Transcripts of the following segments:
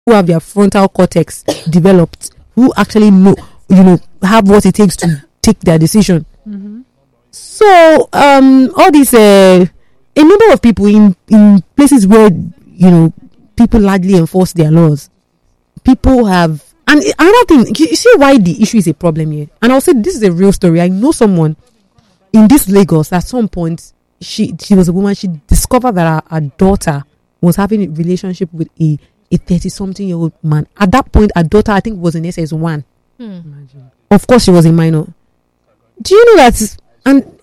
who have their frontal cortex developed, who actually know, have what it takes to take their decision. So all these a number of people in places where people largely enforce their laws, people have. And another thing, you see why the issue is a problem here. And I'll say this is a real story. I know someone in this Lagos. At some point, she was a woman. She discovered that her daughter was having a relationship with a 30-something-year-old man. At that point, her daughter, I think, was in SS1. Of course, she was a minor. Do you know that? And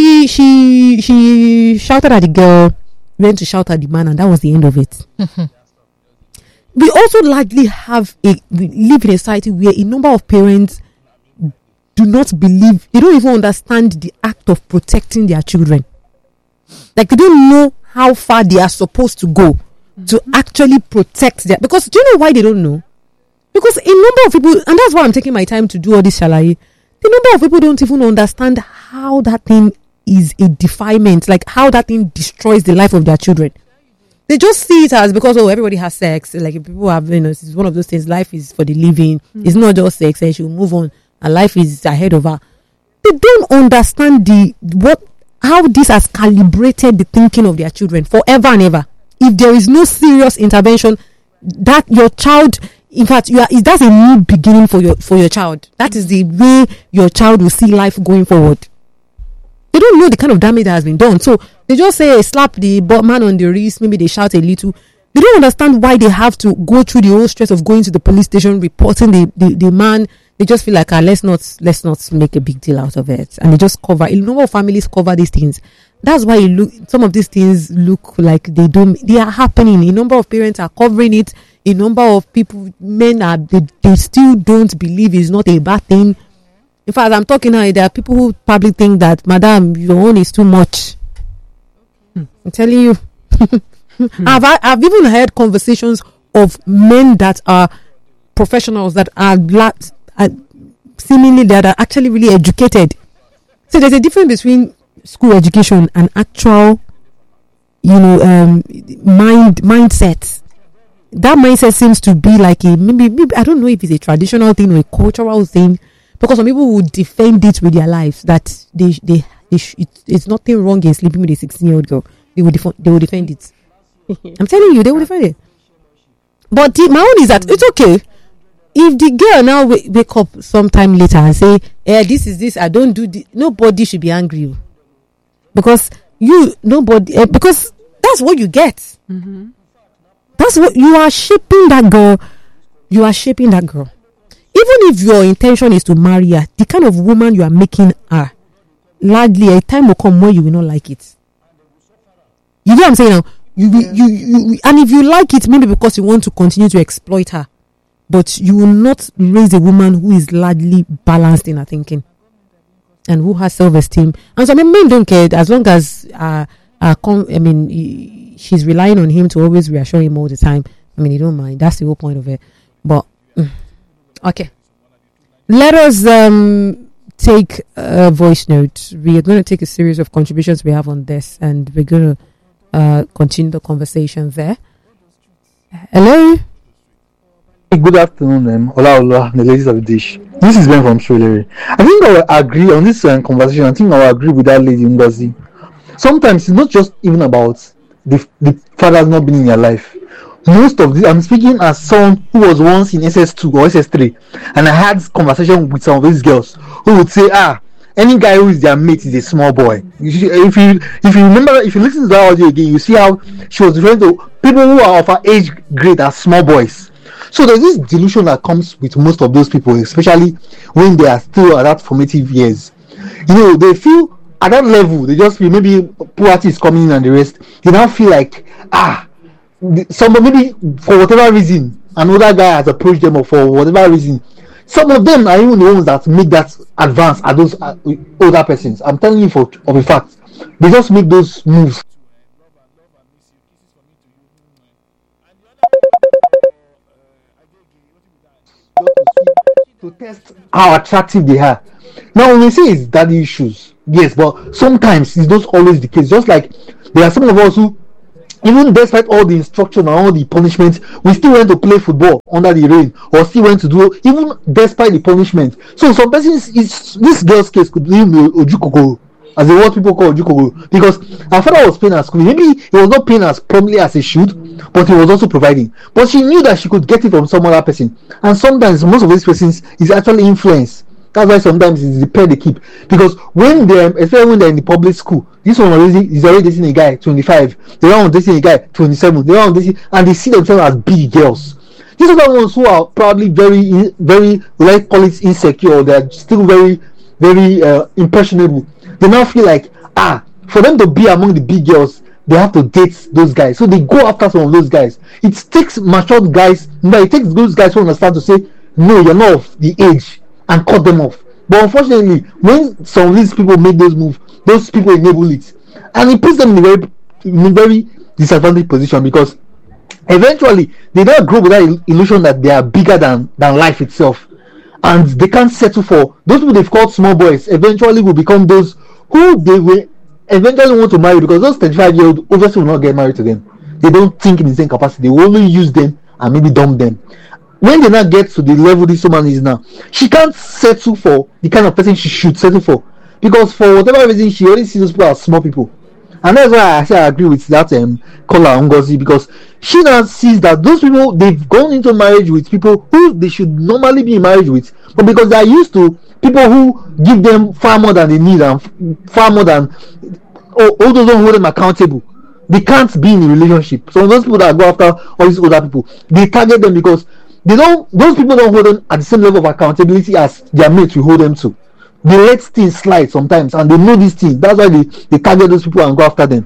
she shouted at the girl, went to shout at the man, and that was the end of it. We also largely we live in a society where a number of parents do not believe, they don't even understand the act of protecting their children. Like, they don't know how far they are supposed to go to actually protect their, because do you know why they don't know? Because a number of people, and that's why I'm taking my time to do all this shalaye, the number of people don't even understand how that thing is a defilement, like how that thing destroys the life of their children. They just see it as, because everybody has sex, like people have, it's one of those things, life is for the living. It's not just sex, and she'll move on and life is ahead of her. They don't understand how this has calibrated the thinking of their children forever and ever. If there is no serious intervention, that your child, in fact, that's a new beginning for your child. That is the way your child will see life going forward. They don't know the kind of damage that has been done. So they just say, slap the man on the wrist, maybe they shout a little. They don't understand why they have to go through the whole stress of going to the police station, reporting the man. They just feel like, let's not make a big deal out of it. And they just cover, a number of families cover these things. That's why some of these things look like they are happening. A number of parents are covering it. A number of people, they still don't believe it's not a bad thing. In fact, I'm talking now, there are people who probably think that, madam, your own is too much. I'm telling you. I've even heard conversations of men that are professionals, that are seemingly that are actually really educated. So there's a difference between school education and actual, mindset. That mindset seems to be like maybe I don't know if it's a traditional thing or a cultural thing, because some people would defend it with their lives, that it's nothing wrong in sleeping with a 16-year-old girl. They will defend it. I'm telling you, they will defend it. But my own is that it's okay if the girl now wake up sometime later and say, this is this, I don't do this. Nobody should be angry, because because that's what you get. That's what you are shaping that girl. You are shaping that girl. Even if your intention is to marry her, the kind of woman you are making her, largely a time will come where you will not like it. You know what I'm saying now? You and if you like it, maybe because you want to continue to exploit her, but you will not raise a woman who is largely balanced in her thinking and who has self-esteem. And so men don't care, as long as she's relying on him to always reassure him all the time. He don't mind. That's the whole point of it. But okay, let us take a voice note. We are going to take a series of contributions we have on this, and we're going to continue the conversation there. Hello. Good afternoon, Ola, the ladies of the dish. This is Ben from Shrewsbury. I think I will agree on this conversation. I think I will agree with that lady, Ngozi. Sometimes it's not just even about the fathers not being in your life. Most of this, I'm speaking as someone who was once in SS2 or SS3, and I had conversation with some of these girls who would say, any guy who is their mate is a small boy. If you remember, if you listen to that audio again, you see how she was referring to people who are of her age grade as small boys. So there's this delusion that comes with most of those people, especially when they are still at that formative years. They feel at that level, they just feel maybe puberty is coming in and the rest. They now feel like, somebody, maybe for whatever reason, another guy has approached them, or for whatever reason. Some of them are even the ones that make that advance at those older persons. I'm telling you of a fact. They just make those moves. To test how attractive they are. Now, when we say it's daddy issues, yes, but sometimes it's not always the case. Just like there are some of us who even despite all the instruction and all the punishment, we still went to play football under the rain, or still went to do, even despite the punishment. So some persons, this girl's case could leave ojukokoro, as the word people call ojukokoro, because her father was paying her school. Maybe he was not paying as promptly as he should, but he was also providing. But she knew that she could get it from some other person, and sometimes most of these persons is actually influence. That's why sometimes it's the pair they keep, because when they're, especially when they're in the public school, this one is already dating a guy 25, the other one dating a guy 27, the other one dating, and they see themselves as big girls. These are the ones who are probably very, like, call it insecure. They're still very impressionable. They now feel like, for them to be among the big girls, they have to date those guys, so they go after some of those guys. It takes matured guys, it takes those guys who understand to say, no, you're not of the age, and cut them off. But unfortunately, when some of these people make those moves, those people enable it, and it puts them in a very disadvantaged position, because eventually they don't grow with that illusion that they are bigger than life itself, and they can't settle for those people they've called small boys. Eventually will become those who they will eventually want to marry, because those 35-year-old obviously will not get married to them. They don't think in the same capacity. They will only use them and maybe dump them. When they now get to the level this woman is now, she can't settle for the kind of person she should settle for, because for whatever reason she already sees those people as small people. And that's why I say I agree with that caller Ngozi, because she now sees that those people, they've gone into marriage with people who they should normally be in marriage with, but because they are used to people who give them far more than they need and far more than all those don't hold them accountable, they can't be in a relationship. So those people that go after all these older people, they target them because those people don't hold them at the same level of accountability as their mates will hold them to. They let things slide sometimes, and they know these things. That's why they target those people and go after them.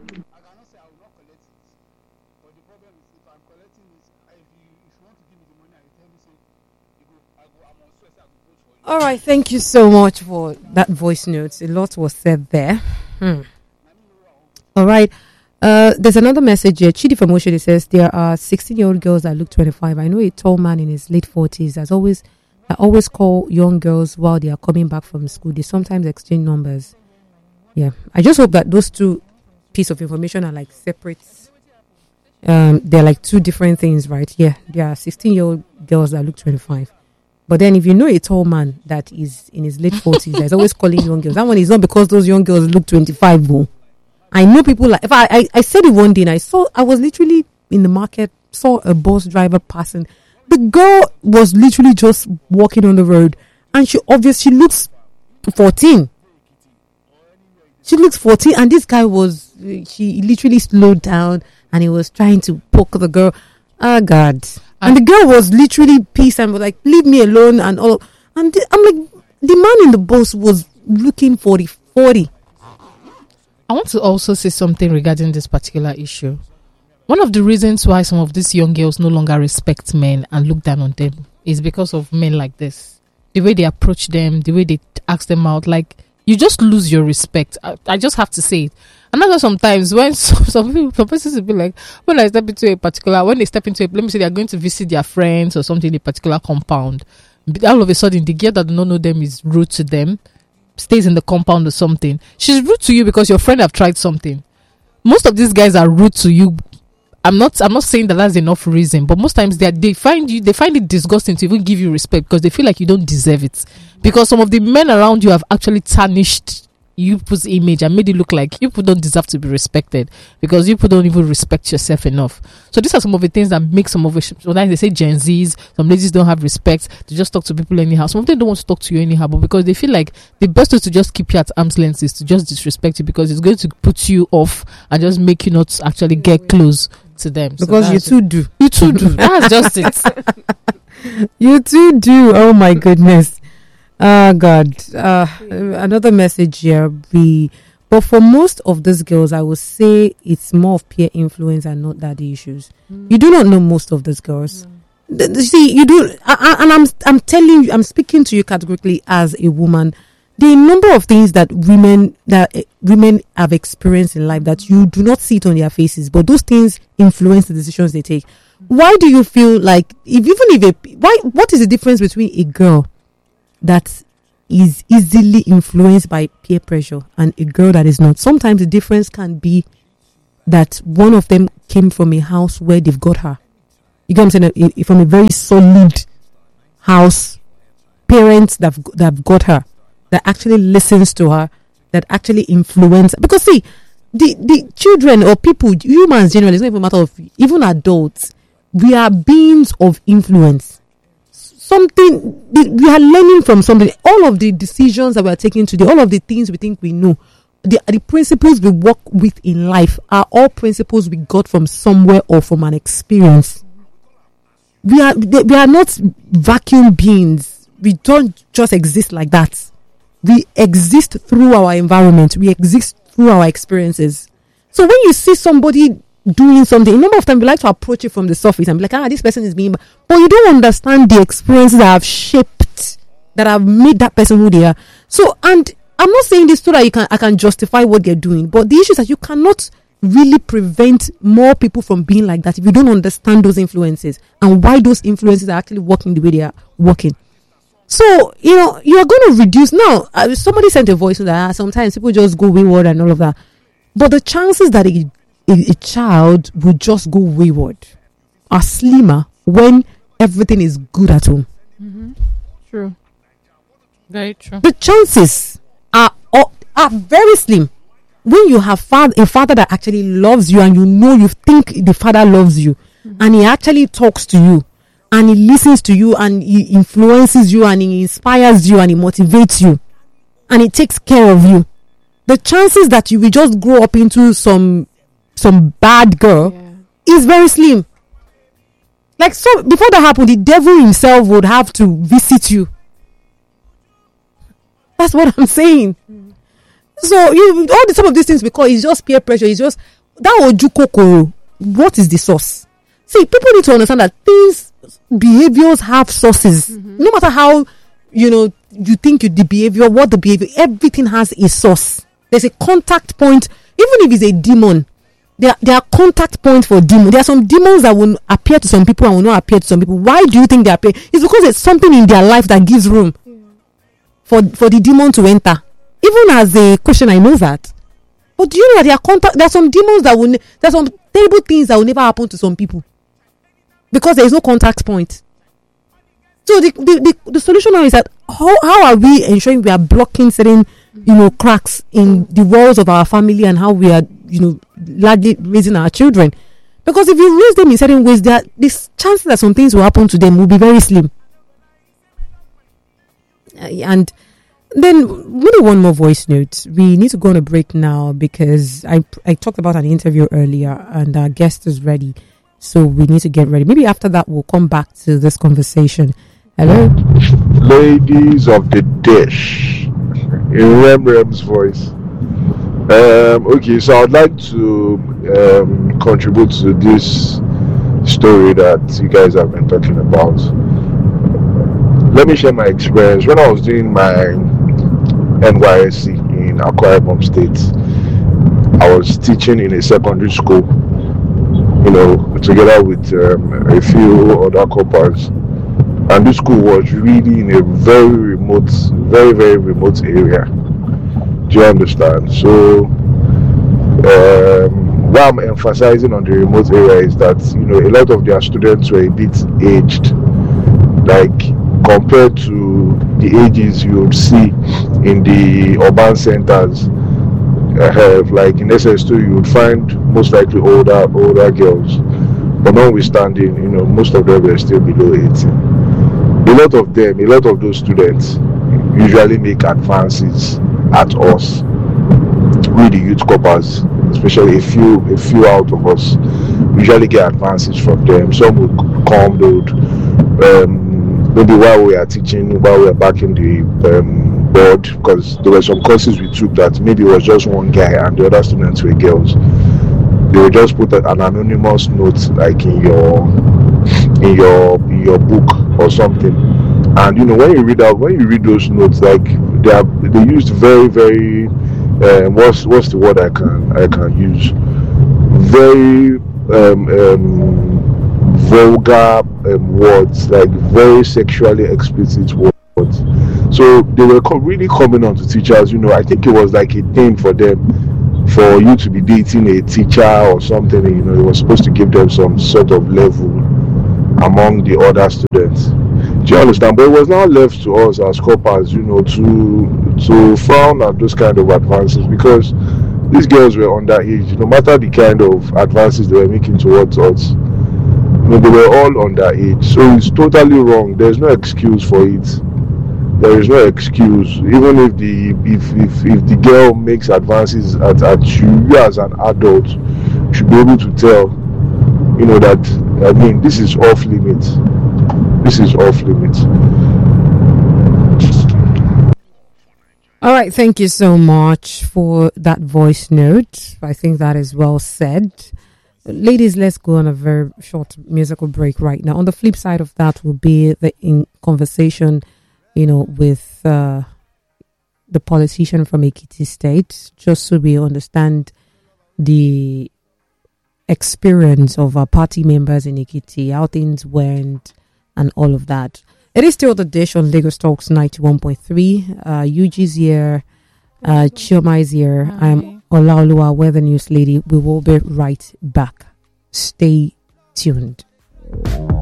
All right, thank you so much for that voice note. A lot was said there. All right. There's another message here. Chidi from Oshodi says there are 16-year-old girls that look 25. I know a tall man in his late 40s I always call young girls while they are coming back from school. They sometimes exchange numbers. Yeah. I just hope that those two pieces of information are like separate. They're like two different things, right? Yeah. There are 16-year-old girls that look 25. But then if you know a tall man that is in his late 40s, that's always calling young girls. That one is not because those young girls look 25, though. I know people like, if I said it one day and I was literally in the market, saw a bus driver passing. The girl was literally just walking on the road, and she looks 14. She looks 14, and this guy she literally slowed down and he was trying to poke the girl. Oh God. And the girl was literally pissed and was like, leave me alone and all. And I'm like, the man in the bus was looking 40. I want to also say something regarding this particular issue. One of the reasons why some of these young girls no longer respect men and look down on them is because of men like this. The way they approach them, the way they ask them out, like, you just lose your respect. I just have to say it. And that's why sometimes when some persons will be like, when they step into let me say they're going to visit their friends or something in a particular compound, all of a sudden the girl that do not know them is rude to them, stays in the compound or something. She's rude to you because your friend have tried something. Most of these guys are rude to you. I'm not saying that that's enough reason, but most times they find it disgusting to even give you respect because they feel like you don't deserve it. Because some of the men around you have actually tarnished you people's image and made it look like you people don't deserve to be respected because you people don't even respect yourself enough. So these are some of the things that make some of it. Sometimes they say Gen Zs, some ladies don't have respect. They just talk to people anyhow. Some of them don't want to talk to you anyhow, but because they feel like the best way to just keep you at arm's length is to just disrespect you because it's going to put you off and just make you not actually get close to them. Because so you too do. You too do. That's just it. You too do. Oh my goodness. God. Another message here. But for most of these girls, I would say it's more of peer influence and not daddy issues. You do not know most of these girls. See, you do, and I'm telling you, I'm speaking to you categorically as a woman. The number of things that women have experienced in life that you do not see it on their faces, but those things influence the decisions they take. Why do you feel like what is the difference between a girl that is easily influenced by peer pressure and a girl that is not? Sometimes the difference can be that one of them came from a house where they've got her. You get what I'm saying? From a very solid house, parents that have got her, that actually listens to her, that actually influence. Because see, the children or people, humans generally, it's not even a matter of even adults. We are beings of influence. We are learning from something. All of the decisions that we are taking today, all of the things we think we know, the principles we work with in life are all principles we got from somewhere or from an experience. We are not vacuum beings. We don't just exist like that. We exist through our environment. We exist through our experiences. So when you see somebody doing something, a number of times we like to approach it from the surface and be like, this person is being, but you don't understand the experiences that have shaped, that have made that person who they are. So, and I'm not saying this so that I can justify what they're doing, but the issue is that you cannot really prevent more people from being like that if you don't understand those influences and why those influences are actually working the way they are working. So, you are going to reduce. Now, somebody sent a voice that sometimes people just go wayward and all of that. But the chances that a child will just go wayward are slimmer when everything is good at home. Mm-hmm. True. Very true. The chances are very slim when you have a father that actually loves you and you think the father loves you, and he actually talks to you and he listens to you and he influences you and he inspires you and he motivates you and he takes care of you. The chances that you will just grow up into some bad girl is very slim. Like, so before that happened, the devil himself would have to visit you. That's what I'm saying. So some of these things, because it's just peer pressure, it's just that ojukokoro. What is the source? See, people need to understand that behaviors have sources. No matter how you think the behavior, what the behavior, everything has a source. There's a contact point. Even if it's a demon, there are contact points for demons. There are some demons that will appear to some people and will not appear to some people. Why do you think they appear? It's because there's something in their life that gives room for the demon to enter. Even as a Christian, I know that. But do you know that there are some demons there's some terrible things that will never happen to some people because there is no contact point. So the solution now is that how are we ensuring we are blocking certain cracks in the walls of our family and how we are largely raising our children? Because if you raise them in certain ways, this chance that some things will happen to them will be very slim. And then we need one more voice note. We need to go on a break now because I talked about an interview earlier and our guest is ready. So we need to get ready. Maybe after that we'll come back to this conversation. Hello? Ladies of the dish. In Rem's voice. Okay, so I'd like to contribute to this story that you guys have been talking about. Let me share my experience. When I was doing my NYSC in Akwa Ibom State, I was teaching in a secondary school, together with a few other couples. And this school was really in a very remote, very, very remote area. Do you understand? So, what I'm emphasizing on the remote area is that, a lot of their students were a bit aged, like compared to the ages you would see in the urban centers. Like in SS2, you would find most likely older girls, but notwithstanding, most of them were still below 18. A lot of those students usually make advances at us. We the youth corpers, especially a few out of us, usually get advances from them. Some would come, they would maybe while we are teaching, while we are back in the board, because there were some courses we took that maybe it was just one guy and the other students were girls. They would just put an anonymous note like in your book or something, and when you read those notes, like they used very, very what's the word I can use, very vulgar words, like very sexually explicit words. So they were really coming on to teachers. I think it was like a thing for them for you to be dating a teacher or something, you know, it was supposed to give them some sort of level among the other students. Do you understand? But it was now left to us as coppers, you know, to frown at those kind of advances, because these girls were underage. No matter the kind of advances they were making towards us, you know, they were all underage. So it's totally wrong. There's no excuse for it. There is no excuse. Even if the girl makes advances at you as an adult, you should be able to tell, you know, that, I mean, this is off limits. This is off limits. All right, thank you so much for that voice note. I think that is well said. Ladies, let's go on a very short musical break right now. On the flip side of that will be the conversation, you know, with the politician from Ekiti State, just so we understand the experience of our party members in Ekiti, how things went, and all of that. It is still the dish on Lagos Talks 91.3. Yuji's here, Chioma is here. Hi. I'm Olaoluwa, Weather News Lady. We will be right back. Stay tuned.